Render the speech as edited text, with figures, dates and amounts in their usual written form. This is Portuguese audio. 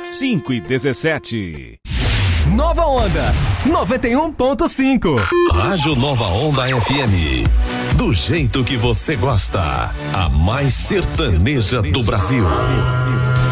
5:17. Nova Onda 91.5. Rádio Nova Onda FM. Do jeito que você gosta. A mais sertaneja do Brasil.